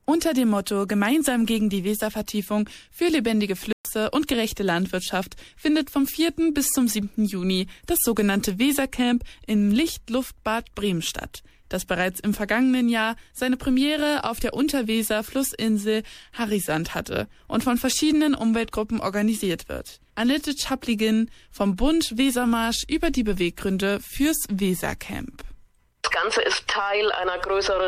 Unter dem Motto Gemeinsam gegen die Weservertiefung für lebendige Flüsse und gerechte Landwirtschaft findet vom 4. bis zum 7. Juni das sogenannte Wesercamp im Licht-Luft-Bad Bremen statt, das bereits im vergangenen Jahr seine Premiere auf der Unterweser-Flussinsel Harrisand hatte und von verschiedenen Umweltgruppen organisiert wird. Annette Chaplin vom Bund Wesermarsch über die Beweggründe fürs Wesercamp. Das Ganze ist Teil einer größeren